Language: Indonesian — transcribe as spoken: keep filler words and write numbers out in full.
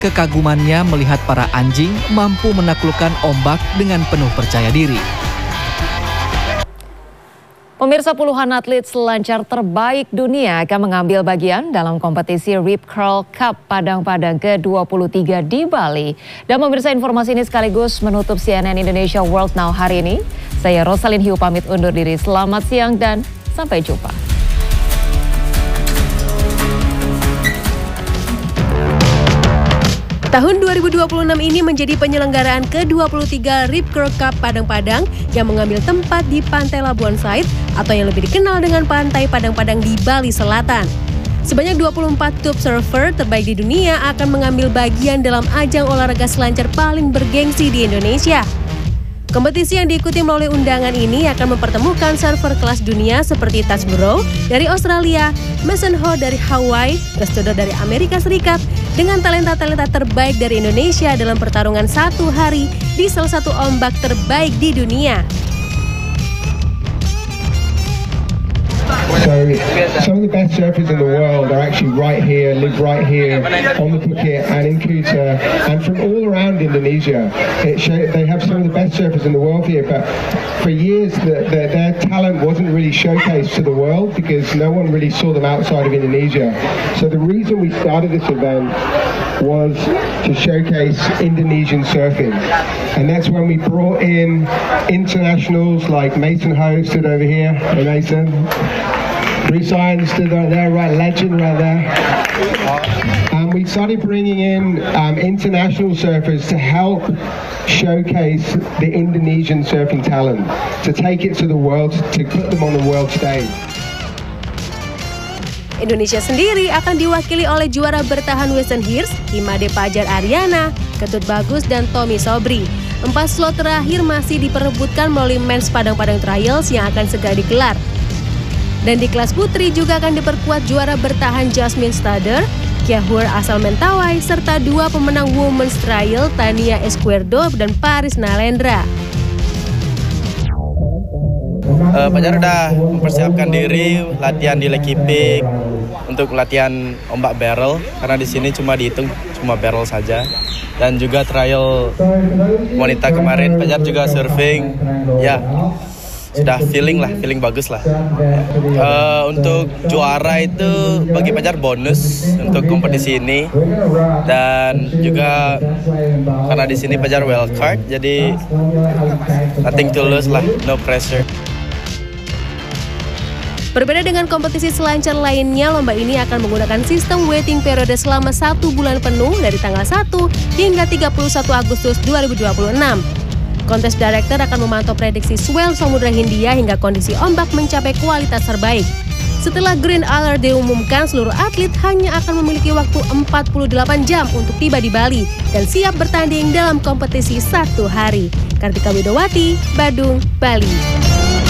kekagumannya melihat para anjing mampu menaklukkan ombak dengan penuh percaya diri. Pemirsa, puluhan atlet selancar terbaik dunia akan mengambil bagian dalam kompetisi Rip Curl Cup Padang-Padang ke dua puluh tiga di Bali. Dan pemirsa, informasi ini sekaligus menutup C N N Indonesia World Now hari ini. Saya Rosalin Hiu pamit undur diri. Selamat siang dan sampai jumpa. Tahun dua ribu dua puluh enam ini menjadi penyelenggaraan ke dua puluh tiga Rip Curl Cup Padang-Padang yang mengambil tempat di Pantai Labuan Said atau yang lebih dikenal dengan Pantai Padang-Padang di Bali Selatan. Sebanyak dua puluh empat klub surfer terbaik di dunia akan mengambil bagian dalam ajang olahraga selancar paling bergengsi di Indonesia. Kompetisi yang diikuti melalui undangan ini akan mempertemukan surfer kelas dunia seperti Taj Burrow dari Australia, Mason Ho dari Hawaii, Restodo dari Amerika Serikat, dengan talenta-talenta terbaik dari Indonesia dalam pertarungan satu hari di salah satu ombak terbaik di dunia. So some of the best surfers in the world are actually right here, live right here on the Phuket and in Kuta and from all around Indonesia. It show, they have some of the best surfers in the world here, but for years the, the, their talent wasn't really showcased to the world because no one really saw them outside of Indonesia. So the reason we started this event was to showcase Indonesian surfing, and that's when we brought in internationals like Mason Ho stood over here. Hey Mason. Bruce Irons stood right there, right, legend right there. And we started bringing in um, international surfers to help showcase the Indonesian surfing talent, to take it to the world, to put them on the world stage. Indonesia sendiri akan diwakili oleh juara bertahan Weston Hirst, Imade Pajar Ariana, Ketut Bagus, dan Tommy Sobri. Empat slot terakhir masih diperebutkan melalui Men's Padang-Padang Trials yang akan segera digelar. Dan di kelas putri juga akan diperkuat juara bertahan Jasmine Stader, Kiahur asal Mentawai, serta dua pemenang Women's Trial, Tania Esquerdo dan Paris Nalendra. Uh, Pajar udah mempersiapkan diri, latihan di Lake Ipik untuk latihan ombak barrel, karena di sini cuma dihitung cuma barrel saja. Dan juga trial wanita kemarin, Pajar juga surfing, ya sudah feeling lah, feeling bagus lah. Uh, untuk juara itu bagi Pajar bonus untuk kompetisi ini, dan juga karena di sini Pajar wild card, jadi nothing to lose lah, no pressure. Berbeda dengan kompetisi selancar lainnya, lomba ini akan menggunakan sistem waiting periode selama satu bulan penuh dari tanggal satu hingga tiga puluh satu Agustus dua ribu dua puluh enam. Kontes Director akan memantau prediksi swell Samudra Hindia hingga kondisi ombak mencapai kualitas terbaik. Setelah green alert diumumkan, seluruh atlet hanya akan memiliki waktu empat puluh delapan jam untuk tiba di Bali dan siap bertanding dalam kompetisi satu hari. Kartika Widowati, Badung, Bali.